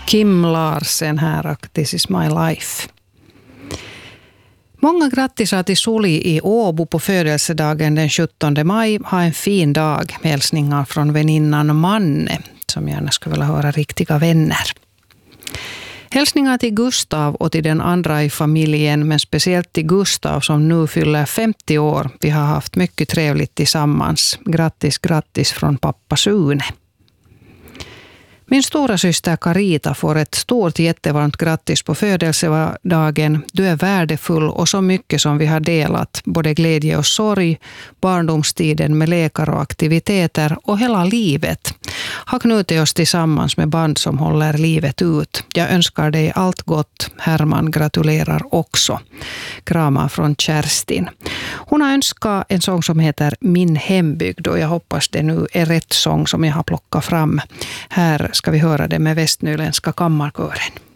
Kim Larsen här och This is my life. Många grattisar till Suli i Åbo på födelsedagen den 17 maj. Ha en fin dag. Hälsningar från väninnan Manne som gärna skulle vilja höra riktiga vänner. Hälsningar till Gustav och till den andra i familjen, men speciellt till Gustav som nu fyller 50 år. Vi har haft mycket trevligt tillsammans. Grattis från pappa Sune. Min stora syster Carita får ett stort jättevarmt grattis på födelsedagen. Du är värdefull och så mycket som vi har delat. Både glädje och sorg, barndomstiden med lekar och aktiviteter och hela livet. Har knutit oss tillsammans med band som håller livet ut. Jag önskar dig allt gott. Herman gratulerar också. Kramar från Kerstin. Hon har önskat en sång som heter Min hembygd och jag hoppas det nu är rätt sång som jag har plockat fram. Här ska vi höra det med Västnyländska kammarkören.